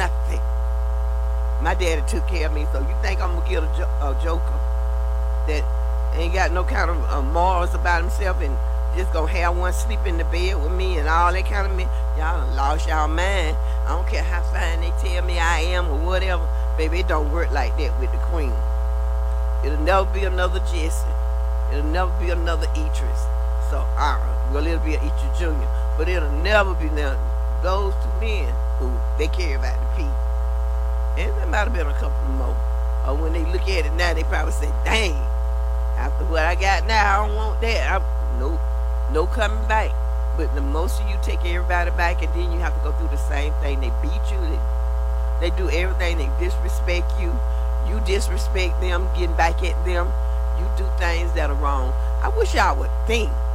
nothing. My daddy took care of me, so you think I'm gonna get a joker that ain't got no kind of morals about himself and just gonna have one sleep in the bed with me and all that kind of me? Y'all done lost y'all mind. I don't care how fine they tell me I am or whatever. Baby, it don't work like that with the queen. It'll never be another Jesse. It'll never be another Idris. So, well, it'll be an Idris Jr., but it'll never be none. Those two men who they care about the people. And there might have been a couple more. Or when they look at it now, they probably say, dang, after what I got now, I don't want that. Nope, no coming back. But the most of you take everybody back, and then you have to go through the same thing. They beat you. They do everything. They disrespect you. You disrespect them, getting back at them. You do things that are wrong. I wish y'all would think.